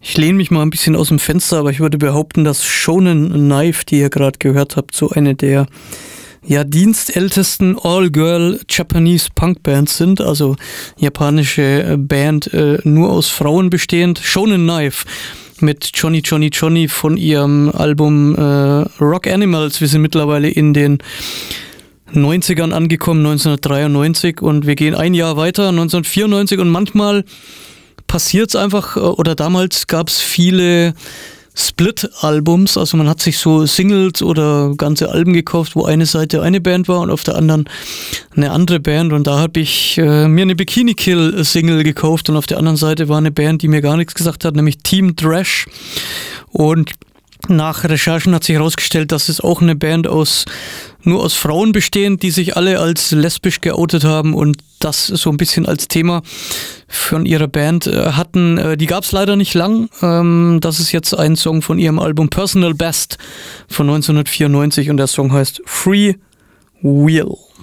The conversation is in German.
Ich lehne mich mal ein bisschen aus dem Fenster, aber ich würde behaupten, dass Shonen Knife, die ihr gerade gehört habt, so eine der dienstältesten All-Girl Japanese Punk-Bands sind, also japanische Band nur aus Frauen bestehend. Shonen Knife mit Johnny Johnny Johnny von ihrem Album Rock Animals. Wir sind mittlerweile in den 90ern angekommen, 1993, und wir gehen ein Jahr weiter, 1994, und manchmal passiert es einfach, oder damals gab es viele Split-Albums, also man hat sich so Singles oder ganze Alben gekauft, wo eine Seite eine Band war und auf der anderen eine andere Band, und da habe ich mir eine Bikini Kill Single gekauft und auf der anderen Seite war eine Band, die mir gar nichts gesagt hat, nämlich Team Thrash. Und nach Recherchen hat sich herausgestellt, dass es auch eine Band nur aus Frauen bestehend, die sich alle als lesbisch geoutet haben und das so ein bisschen als Thema von ihrer Band hatten. Die gab es leider nicht lang. Das ist jetzt ein Song von ihrem Album Personal Best von 1994 und der Song heißt Free Will.